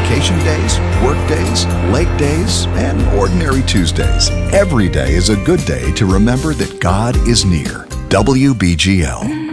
vacation days, work days, lake days, and ordinary Tuesdays. Every day is a good day to remember that God is near. WBGL.